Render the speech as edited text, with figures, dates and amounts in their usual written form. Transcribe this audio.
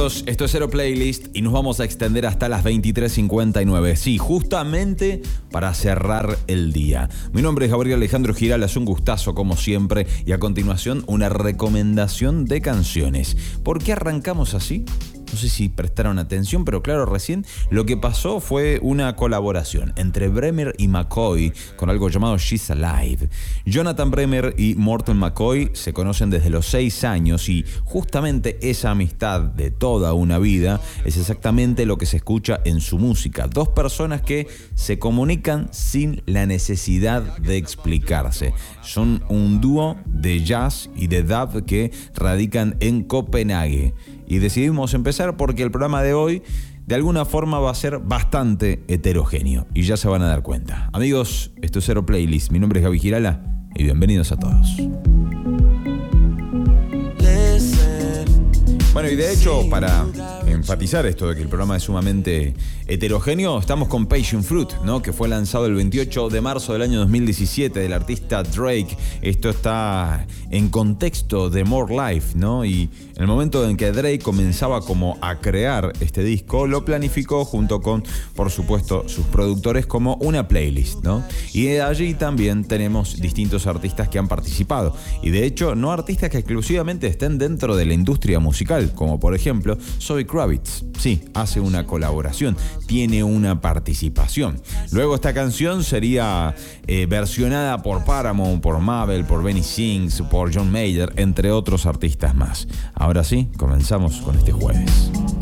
Amigos, esto es Cero Playlist y nos vamos a extender hasta las 23:59. Sí, justamente para cerrar el día. Mi nombre es Gabriel Alejandro Girala, es un gustazo como siempre. Y a continuación, una recomendación de canciones. ¿Por qué arrancamos así? No sé si prestaron atención, pero claro, recién lo que pasó fue una colaboración entre Bremer y McCoy con algo llamado She's Alive. Jonathan Bremer y Morten McCoy se conocen desde los 6 años y justamente esa amistad de toda una vida es exactamente lo que se escucha en su música. Dos personas que se comunican sin la necesidad de explicarse. Son un dúo de jazz y de dub que radican en Copenhague. Y decidimos empezar porque el programa de hoy de alguna forma va a ser bastante heterogéneo y ya se van a dar cuenta. Amigos, esto es Cero Playlist. Mi nombre es Gaby Girala y bienvenidos a todos. Bueno, y de hecho, para enfatizar esto de que el programa es sumamente heterogéneo, estamos con Passion Fruit, ¿no? Que fue lanzado el 28 de marzo del año 2017 del artista Drake. Esto está en contexto de More Life, ¿no? Y en el momento en que Drake comenzaba como a crear este disco, lo planificó junto con, por supuesto, sus productores como una playlist, ¿no? Y de allí también tenemos distintos artistas que han participado. Y de hecho, no artistas que exclusivamente estén dentro de la industria musical, como por ejemplo Zoe Kravitz. Sí, hace una colaboración, tiene una participación. Luego esta canción sería versionada por Paramount, por Mabel, por Benny Sings, por John Mayer, entre otros artistas más. Ahora sí, comenzamos con este jueves.